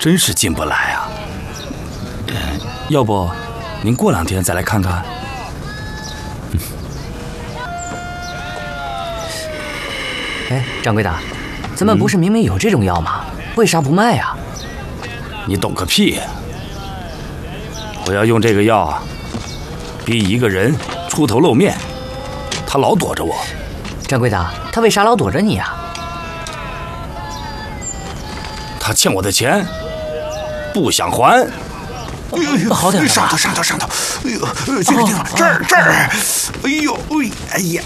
真是进不来啊。要不您过2天再来看看？ 哎，掌柜的，咱们不是明明有这种药吗？为啥不卖啊？ 你懂个屁呀！我要用这个药逼一个人出头露面，他老躲着我。 掌柜的，他为啥老躲着你啊？ 他欠我的钱，不想还。 好点了吧？ 上头！哎呦，这个地方，这儿！哎呦，哎呀！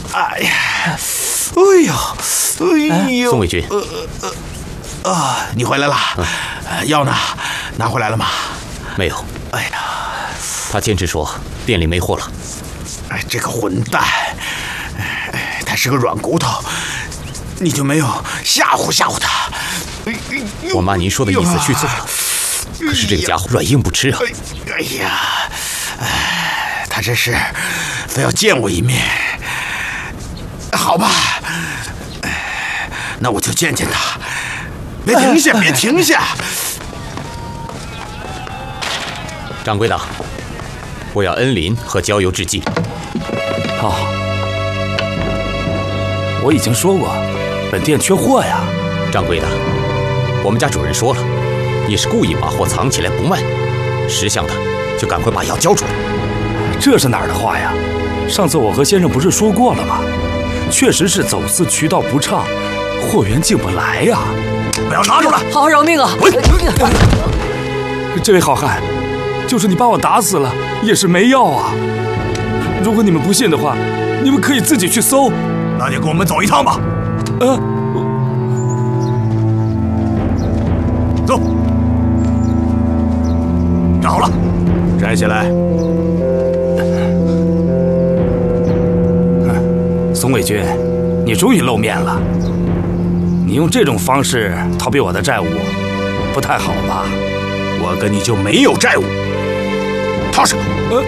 宋卫军， 你回来了？药呢？拿回来了吗？ 没有。 哎呀， 他坚持说店里没货了。 哎，这个混蛋！他是个软骨头，你就没有吓唬他？ 我按您说的意思去做了，可是这个家伙软硬不吃啊！ 哎呀，他这是非要见我一面，好吧？那我就见见他。别停下！ 掌柜的，我要恩林和焦油制剂。 好，我已经说过，本店缺货呀。 掌柜的，我们家主人说了，你是故意把货藏起来不卖，识相的就赶快把药交出来。 这是哪儿的话呀？上次我和先生不是说过了吗？确实是走私渠道不畅，货源进不来呀。 不要拿出来！ 好饶命啊！ 这位好汉，就是你把我打死了，也是没药啊。如果你们不信的话，你们可以自己去搜。 那就跟我们走一趟吧。走，站好了，摘下来。 宋卫军，你终于露面了。你用这种方式逃避我的债务，不太好吧？ 我跟你就没有债务。踏实。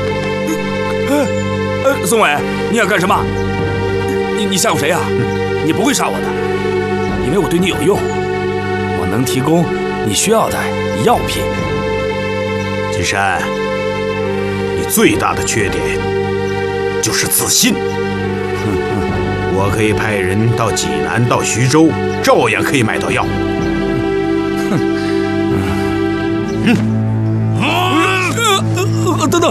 宋伟，你要干什么？你吓唬谁啊？你不会杀我的，因为我对你有用，我能提供你需要的药品。 金山，你最大的缺点就是自信。我可以派人到济南、到徐州，照样可以买到药。 等等，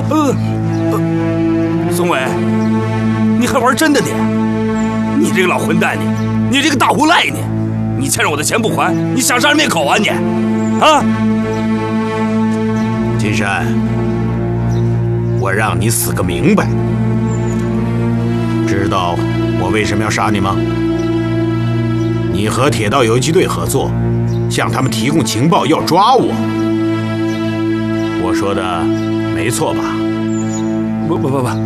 宋伟，你还玩真的你？你这个老混蛋你这个大无赖你欠着我的钱不还，你想杀人灭口啊你？啊！ 金山，我让你死个明白。知道我为什么要杀你吗？你和铁道游击队合作，向他们提供情报要抓我。我说的没错吧？ 不，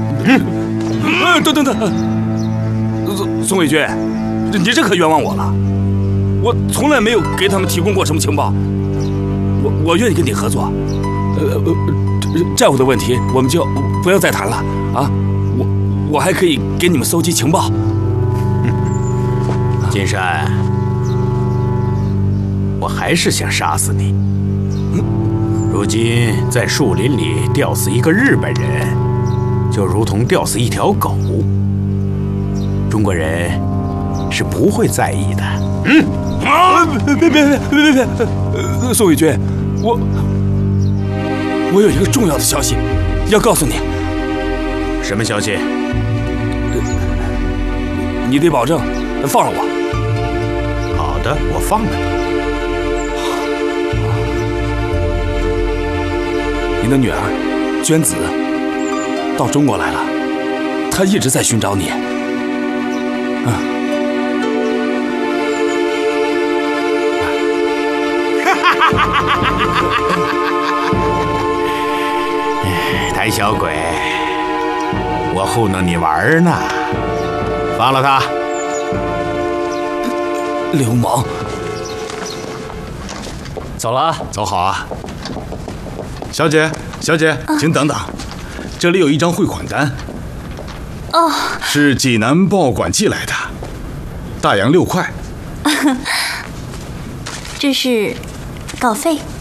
等，宋卫军，你这可冤枉我了。我从来没有给他们提供过什么情报。我愿意跟你合作。债务的问题我们就不要再谈了啊。我还可以给你们搜集情报。 金山，我还是想杀死你。如今在树林里吊死一个日本人，就如同吊死一条狗。中国人是不会在意的。 别！宋卫军，我有一个重要的消息要告诉你。 什么消息？ 你得保证放了我。 好的，我放了你。 你的女儿娟子到中国来了，她一直在寻找你。 胆小鬼，我糊弄你玩呢。放了他！ 流氓！ 走了啊， 走好啊。小姐，请等等，这里有一张汇款单。 哦， 是济南报馆寄来的，大洋6块。 这是稿费。